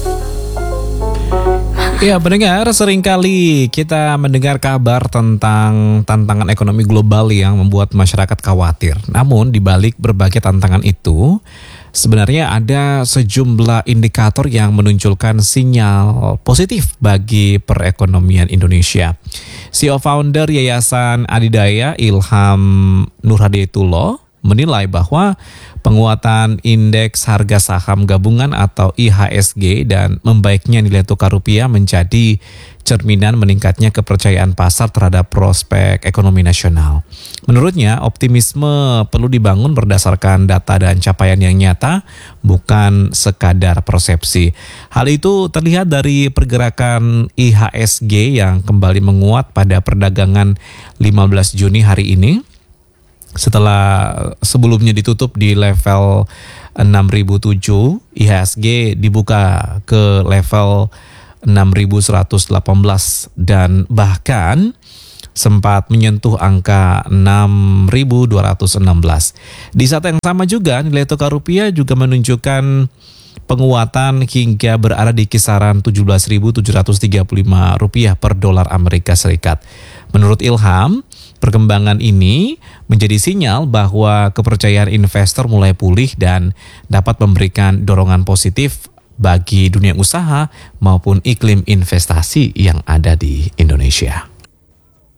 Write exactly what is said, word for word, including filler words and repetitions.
Ya, pendengar, seringkali kita mendengar kabar tentang tantangan ekonomi global yang membuat masyarakat khawatir. Namun, di balik berbagai tantangan itu, sebenarnya ada sejumlah indikator yang menunjukkan sinyal positif bagi perekonomian Indonesia. C E O founder Yayasan Adidaya, Ilham Nurhaditullah, menilai bahwa penguatan indeks harga saham gabungan atau I H S G dan membaiknya nilai tukar rupiah menjadi cerminan meningkatnya kepercayaan pasar terhadap prospek ekonomi nasional. Menurutnya, optimisme perlu dibangun berdasarkan data dan capaian yang nyata, bukan sekadar persepsi. Hal itu terlihat dari pergerakan I H S G yang kembali menguat pada perdagangan lima belas Juni hari ini, setelah sebelumnya ditutup di level enam ribu tujuh, I H S G dibuka ke level enam ribu seratus delapan belas dan bahkan sempat menyentuh angka enam ribu dua ratus enam belas. Di saat yang sama juga nilai tukar rupiah juga menunjukkan penguatan hingga berada di kisaran tujuh belas ribu tujuh ratus tiga puluh lima rupiah per dolar Amerika Serikat. Menurut Ilham, perkembangan ini menjadi sinyal bahwa kepercayaan investor mulai pulih dan dapat memberikan dorongan positif bagi dunia usaha maupun iklim investasi yang ada di Indonesia.